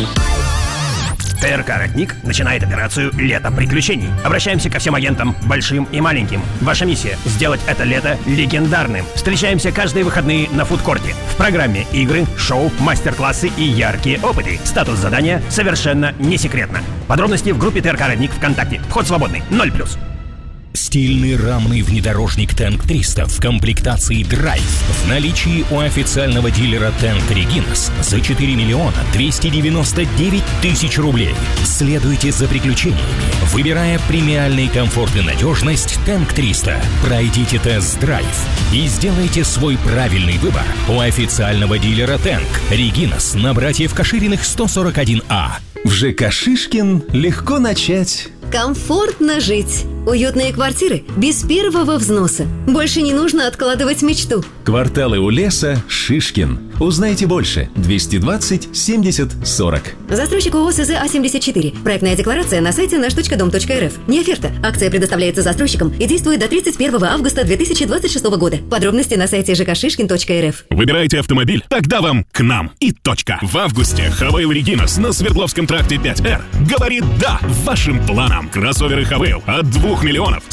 ТРК «Родник» начинает операцию «Лето приключений». Обращаемся ко всем агентам, большим и маленьким. Ваша миссия – сделать это лето легендарным. Встречаемся каждые выходные на фудкорте. В программе игры, шоу, мастер-классы и яркие опыты. Статус задания совершенно не секретно. Подробности в группе ТРК «Родник» ВКонтакте. Вход свободный, 0+. Стильный рамный внедорожник Tank 300 в комплектации Drive в наличии у официального дилера Tank Reginas за 4 миллиона 299 тысяч рублей. Следуйте за приключениями, выбирая премиальный комфорт и надежность Tank 300. Пройдите тест-драйв и сделайте свой правильный выбор у официального дилера Tank Reginas на Братьев Кашириных 141А. В ЖК «Шишкин» легко начать. Комфортно жить. Уютные квартиры без первого взноса. Больше не нужно откладывать мечту. Кварталы у леса «Шишкин». Узнайте больше. 220 70 40. Застройщик ООО СЗ А-74. Проектная декларация на сайте наш.дом.рф. Не оферта. Акция предоставляется застройщикам и действует до 31 августа 2026 года. Подробности на сайте жкшишкин.рф. Выбираете автомобиль? Тогда вам к нам. И точка. В августе Хавейл Регинас на Свердловском тракте 5Р говорит «да» вашим планам. Кроссоверы Хавейл от 2 миллионов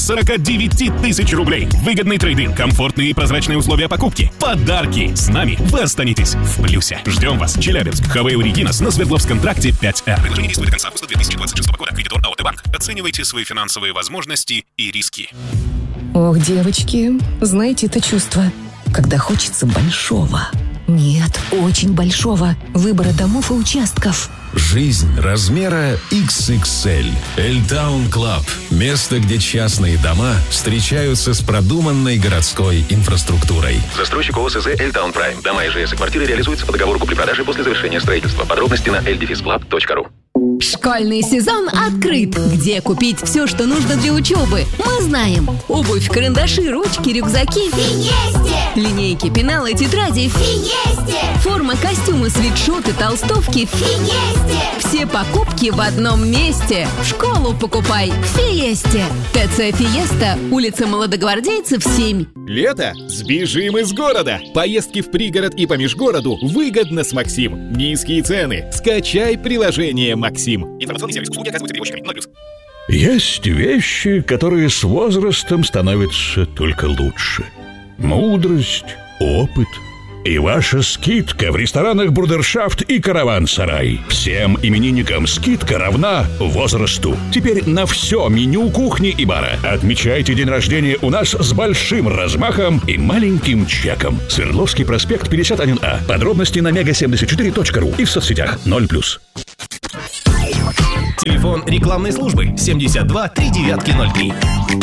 49 тысяч рублей. Выгодный трейд-ин, комфортные и прозрачные условия покупки. Подарки. С нами вы останетесь в плюсе. Ждем вас. Челябинск. Хавейл Регинас на Свердловском тракте 5Р. Предложение действует до конца августа 2026 года. Кредитор АОТ Банк. Оценивайте свои финансовые возможности и риски. Ох, девочки, знаете это чувство, когда хочется большого. Нет, очень большого выбора домов и участков. Жизнь размера XXL. Эльтаун Клаб. Место, где частные дома встречаются с продуманной городской инфраструктурой. Застройщик ООО СЗ «Эльтаун Прайм». Дома ИЖС и квартиры реализуются по договору купли-продажи после завершения строительства. Подробности на l-club.ru. Школьный сезон открыт. Где купить все, что нужно для учебы? Мы знаем. Обувь, карандаши, ручки, рюкзаки. Фиесте! Линейки, пеналы, тетради. Фиесте! Форма, костюмы, свитшоты, толстовки. Фиесте! Все покупки в одном месте. В школу покупай в Фиесте. ТЦ Фиеста, улица Молодогвардейцев, 7. Лето? Сбежим из города! Поездки в пригород и по межгороду выгодно с Максим. Низкие цены. Скачай приложение Максим. Информационный сервис. Услуги оказываются перевозчиками. 0+. Есть вещи, которые с возрастом становятся только лучше. Мудрость, опыт и ваша скидка в ресторанах «Брудершафт» и «Караван-сарай». Всем именинникам скидка равна возрасту. Теперь на все меню кухни и бара. Отмечайте день рождения у нас с большим размахом и маленьким чеком. Свердловский проспект 51А. Подробности на mega74.ru и в соцсетях 0+. Телефон рекламной службы 72 3903.